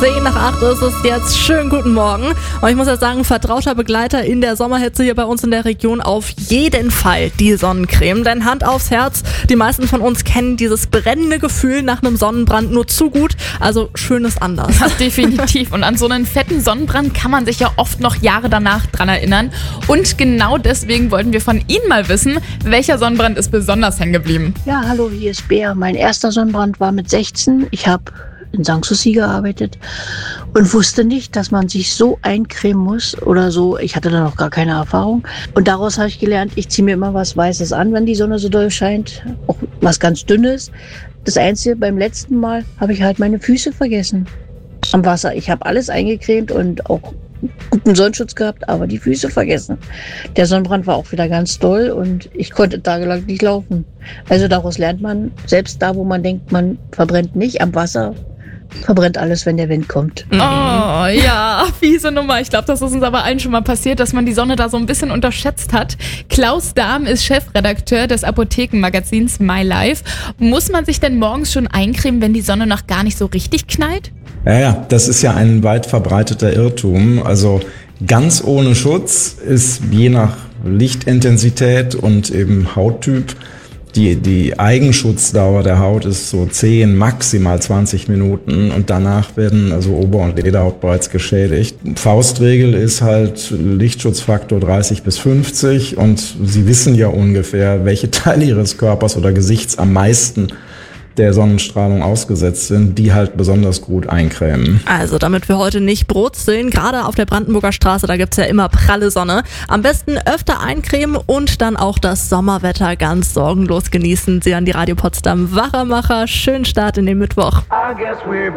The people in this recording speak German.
7:10 ist es jetzt. Schönen guten Morgen. Und ich muss ja sagen, vertrauter Begleiter in der Sommerhitze hier bei uns in der Region auf jeden Fall die Sonnencreme. Denn Hand aufs Herz, die meisten von uns kennen dieses brennende Gefühl nach einem Sonnenbrand nur zu gut. Also schön ist anders. Ja, definitiv. Und an so einen fetten Sonnenbrand kann man sich ja oft noch Jahre danach dran erinnern. Und genau deswegen wollten wir von Ihnen mal wissen, welcher Sonnenbrand ist besonders hängen geblieben? Ja, hallo, hier ist Bea. Mein erster Sonnenbrand war mit 16. Ich habe in Sanssouci gearbeitet und wusste nicht, dass man sich so eincremen muss oder so. Ich hatte da noch gar keine Erfahrung. Und daraus habe ich gelernt, ich ziehe mir immer was Weißes an, wenn die Sonne so doll scheint. Auch was ganz Dünnes. Das Einzige, beim letzten Mal habe ich halt meine Füße vergessen am Wasser. Ich habe alles eingecremt und auch guten Sonnenschutz gehabt, aber die Füße vergessen. Der Sonnenbrand war auch wieder ganz doll und ich konnte tagelang nicht laufen. Also daraus lernt man, selbst da, wo man denkt, man verbrennt nicht am Wasser, verbrennt alles, wenn der Wind kommt. Oh ja, fiese Nummer. Ich glaube, das ist uns aber allen schon mal passiert, dass man die Sonne da so ein bisschen unterschätzt hat. Klaus Dahm ist Chefredakteur des Apothekenmagazins My Life. Muss man sich denn morgens schon eincremen, wenn die Sonne noch gar nicht so richtig knallt? Ja, das ist ja ein weit verbreiteter Irrtum. Also ganz ohne Schutz ist je nach Lichtintensität und eben Hauttyp die Eigenschutzdauer der Haut ist so 10, maximal 20 Minuten und danach werden also Ober- und Lederhaut bereits geschädigt. Faustregel ist halt Lichtschutzfaktor 30 bis 50 und Sie wissen ja ungefähr, welche Teile Ihres Körpers oder Gesichts am meisten der Sonnenstrahlung ausgesetzt sind, die halt besonders gut eincremen. Also damit wir heute nicht brutzeln, gerade auf der Brandenburger Straße, da gibt's ja immer pralle Sonne. Am besten öfter eincremen und dann auch das Sommerwetter ganz sorgenlos genießen. Sie an die Radio Potsdam Wachermacher. Schönen Start in den Mittwoch.